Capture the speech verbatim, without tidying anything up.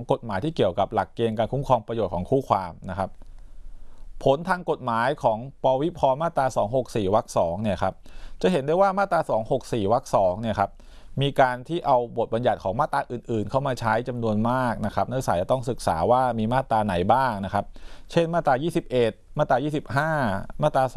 กฎหมายที่เกี่ยวกับหลักเกณฑ์การคุ้มครองประโยชน์ของคู่ความนะครับผลทางกฎหมายของปวิภมาตราสองหกสี่วรรคสองเนี่ยครับจะเห็นได้ว่ามาตราสองหกสี่วรรคสองเนี่ยครับมีการที่เอาบทบัญญัติของมาตราอื่นๆเข้ามาใช้จำนวนมากนะครับนักศึกษาจะต้องศึกษาว่ามีมาตราไหนบ้างนะครับเช่นมาตรายี่สิบเอ็ดมาตรายี่สิบห้ามาตรา